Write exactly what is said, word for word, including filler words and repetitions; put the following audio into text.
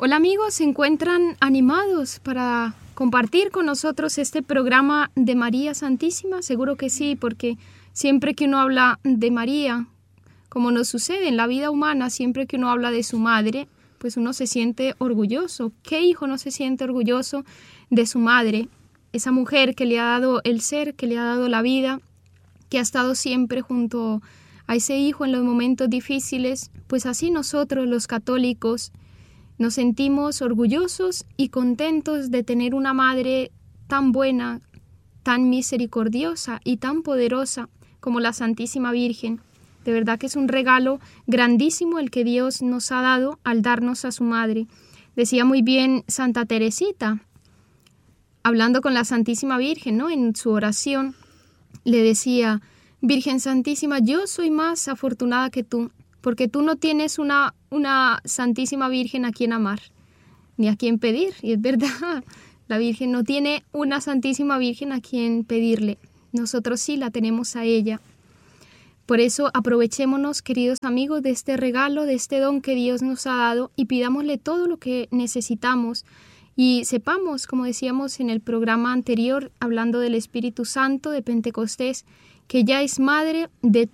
Hola amigos, ¿se encuentran animados para compartir con nosotros este programa de María Santísima? Seguro que sí, porque siempre que uno habla de María, como nos sucede en la vida humana, siempre que uno habla de su madre, pues uno se siente orgulloso. ¿Qué hijo no se siente orgulloso de su madre? Esa mujer que le ha dado el ser, que le ha dado la vida, que ha estado siempre junto a ese hijo en los momentos difíciles. Pues así nosotros los católicos nos sentimos orgullosos y contentos de tener una madre tan buena, tan misericordiosa y tan poderosa como la Santísima Virgen. De verdad que es un regalo grandísimo el que Dios nos ha dado al darnos a su madre. Decía muy bien Santa Teresita, hablando con la Santísima Virgen, ¿no? En su oración, le decía: Virgen Santísima, yo soy más afortunada que tú, porque tú no tienes una, una Santísima Virgen a quien amar, ni a quien pedir. Y es verdad, la Virgen no tiene una Santísima Virgen a quien pedirle. Nosotros sí la tenemos a ella. Por eso aprovechémonos, queridos amigos, de este regalo, de este don que Dios nos ha dado y pidámosle todo lo que necesitamos. Y sepamos, como decíamos en el programa anterior, hablando del Espíritu Santo de Pentecostés, que ella es madre de